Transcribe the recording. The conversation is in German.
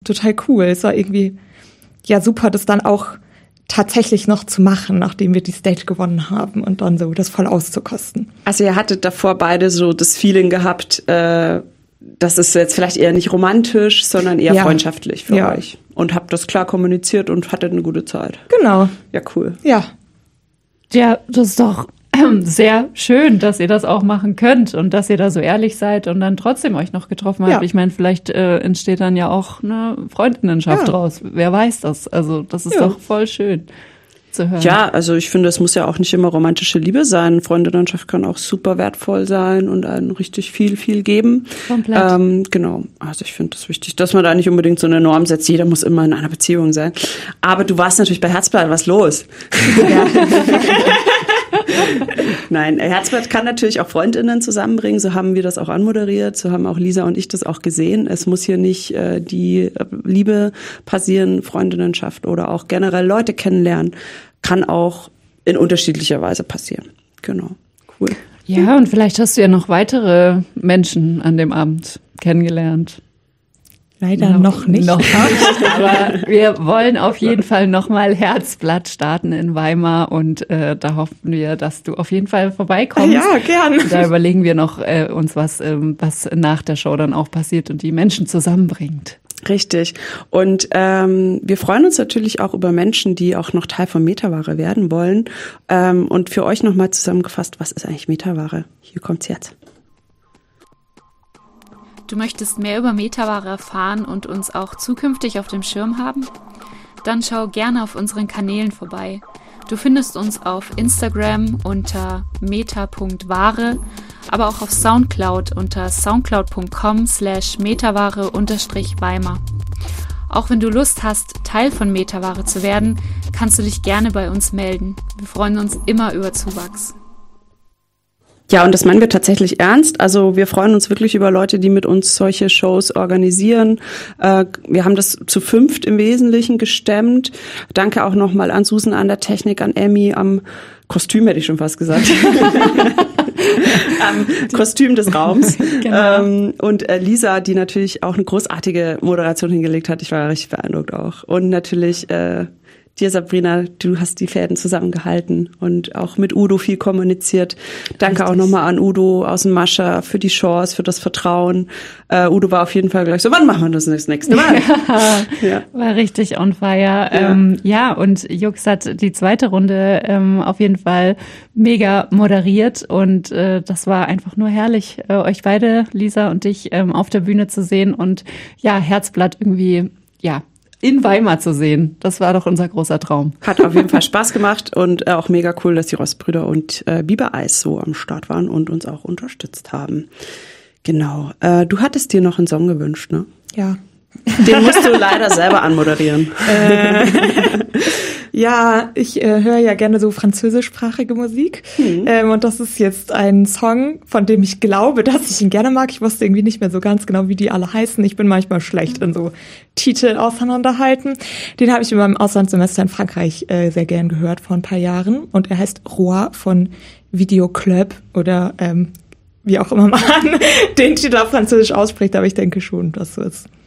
total cool. Es war irgendwie ja super, das dann auch tatsächlich noch zu machen, nachdem wir die Stage gewonnen haben und dann so das voll auszukosten. Also ihr hattet davor beide so das Feeling gehabt, das ist jetzt vielleicht eher nicht romantisch, sondern eher freundschaftlich für euch. Und habt das klar kommuniziert und hattet eine gute Zeit. Genau. Ja, cool. Ja. Ja, das ist doch sehr schön, dass ihr das auch machen könnt und dass ihr da so ehrlich seid und dann trotzdem euch noch getroffen habt. Ja. Ich meine, vielleicht entsteht dann ja auch eine Freundinnenschaft draus. Wer weiß das? Also das ist doch voll schön zu hören. Ja, also ich finde, es muss ja auch nicht immer romantische Liebe sein. Freundinnenschaft kann auch super wertvoll sein und einen richtig viel geben. Komplett. Genau. Also ich finde das wichtig, dass man da nicht unbedingt so eine Norm setzt. Jeder muss immer in einer Beziehung sein. Aber du warst natürlich bei Herzblatt, was los? Ja. Nein, Herzblatt kann natürlich auch Freundinnen zusammenbringen, so haben wir das auch anmoderiert, so haben auch Lisa und ich das auch gesehen. Es muss hier nicht die Liebe passieren, Freundinnenschaft oder auch generell Leute kennenlernen, kann auch in unterschiedlicher Weise passieren. Genau, cool. Ja, und vielleicht hast du ja noch weitere Menschen an dem Abend kennengelernt. Leider noch nicht. Noch nicht, aber wir wollen auf jeden Fall nochmal Herzblatt starten in Weimar und da hoffen wir, dass du auf jeden Fall vorbeikommst. Ja, gern. Da überlegen wir noch uns was nach der Show dann auch passiert und die Menschen zusammenbringt. Richtig. Und wir freuen uns natürlich auch über Menschen, die auch noch Teil von Metaware werden wollen. Und für euch nochmal zusammengefasst, was ist eigentlich Metaware? Hier kommt's jetzt. Du möchtest mehr über Metaware erfahren und uns auch zukünftig auf dem Schirm haben? Dann schau gerne auf unseren Kanälen vorbei. Du findest uns auf Instagram unter meta.ware, aber auch auf Soundcloud unter soundcloud.com/metaware_Weimar. Auch wenn du Lust hast, Teil von Metaware zu werden, kannst du dich gerne bei uns melden. Wir freuen uns immer über Zuwachs. Ja, und das meinen wir tatsächlich ernst. Also wir freuen uns wirklich über Leute, die mit uns solche Shows organisieren. Wir haben das zu 5 im Wesentlichen gestemmt. Danke auch nochmal an Susan an der Technik, an Emmy am Kostüm, hätte ich schon fast gesagt. Am Kostüm des Raums. Genau. Und Lisa, die natürlich auch eine großartige Moderation hingelegt hat. Ich war richtig beeindruckt auch. Und natürlich dir, Sabrina, du hast die Fäden zusammengehalten und auch mit Udo viel kommuniziert. Danke auch nochmal an Udo aus dem Mascha für die Chance, für das Vertrauen. Udo war auf jeden Fall gleich so, wann machen wir das nächste Mal? Ja. War richtig on fire. Ja, und Jux hat die zweite Runde auf jeden Fall mega moderiert und das war einfach nur herrlich, euch beide, Lisa und dich, auf der Bühne zu sehen und ja, Herzblatt irgendwie, in Weimar zu sehen. Das war doch unser großer Traum. Hat auf jeden Fall Spaß gemacht und auch mega cool, dass die Rostbrüder und Biber Eis so am Start waren und uns auch unterstützt haben. Genau. Du hattest dir noch einen Song gewünscht, ne? Ja. Den musst du leider selber anmoderieren. Ja, ich höre ja gerne so französischsprachige Musik. Und das ist jetzt ein Song, von dem ich glaube, dass ich ihn gerne mag. Ich wusste irgendwie nicht mehr so ganz genau, wie die alle heißen. Ich bin manchmal schlecht in so Titel auseinanderhalten. Den habe ich in meinem Auslandssemester in Frankreich sehr gern gehört vor ein paar Jahren. Und er heißt Roi von Videoclub oder wie auch immer man den Titel auf Französisch ausspricht. Aber ich denke schon, dass so ist.